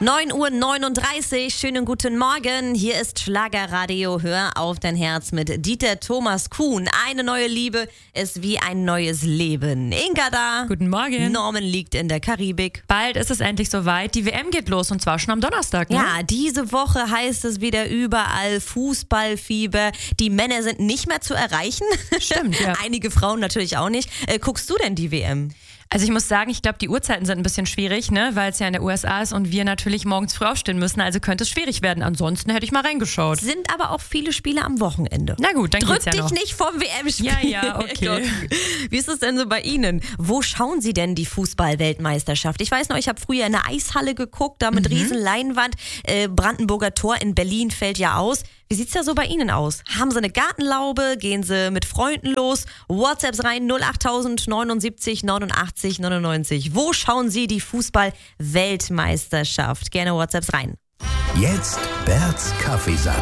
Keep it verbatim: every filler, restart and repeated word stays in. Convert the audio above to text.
neun Uhr neununddreißig, schönen guten Morgen. Hier ist Schlagerradio. Hör auf dein Herz mit Dieter Thomas Kuhn. Eine neue Liebe ist wie ein neues Leben. Inga da. Guten Morgen. Norman liegt in der Karibik. Bald ist es endlich soweit. Die W M geht los und zwar schon am Donnerstag. Ne? Ja, diese Woche heißt es wieder überall Fußballfieber. Die Männer sind nicht mehr zu erreichen. Stimmt, ja. Einige Frauen natürlich auch nicht. Äh, guckst du denn die W M? Also ich muss sagen, ich glaube, die Uhrzeiten sind ein bisschen schwierig, ne, weil es ja in der U S A ist und wir natürlich morgens früh aufstehen müssen, also könnte es schwierig werden. Ansonsten hätte ich mal reingeschaut. Sind aber auch viele Spiele am Wochenende. Na gut, dann Drück geht's ja dich noch. nicht vom W M-Spiel. Ja, ja, okay. Wie ist es denn so bei Ihnen? Wo schauen Sie denn die Fußball-Weltmeisterschaft? Ich weiß noch, ich habe früher in der Eishalle geguckt, da mit Mhm. riesen Leinwand. Äh, Brandenburger Tor in Berlin fällt ja aus. Wie sieht's da so bei Ihnen aus? Haben Sie eine Gartenlaube? Gehen Sie mit Freunden los? WhatsApps rein null acht neunundsiebzig neunundachtzig neunundneunzig. Wo schauen Sie die Fußball-Weltmeisterschaft? Gerne WhatsApps rein. Jetzt Berts Kaffeesatz.